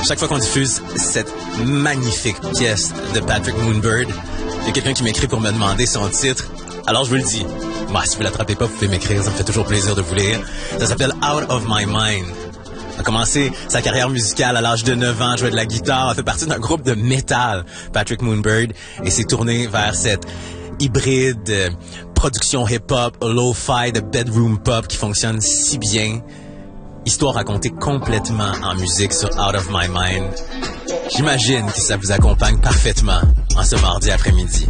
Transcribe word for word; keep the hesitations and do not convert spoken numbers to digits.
Chaque fois qu'on diffuse cette magnifique pièce de Patrick Moonbird, il y a quelqu'un qui m'écrit pour me demander son titre. Alors je vous le dis. Bah, si vous l'attrapez pas, vous pouvez m'écrire. Ça me fait toujours plaisir de vous lire. Ça s'appelle Out of My Mind. Il a commencé sa carrière musicale à l'âge de neuf ans, jouait de la guitare, a fait partie d'un groupe de métal, Patrick Moonbird, et s'est tourné vers cette hybride euh, production hip-hop, lo-fi, de bedroom pop qui fonctionne si bien. Histoire racontée complètement en musique sur Out of My Mind. J'imagine que ça vous accompagne parfaitement en ce mardi après-midi.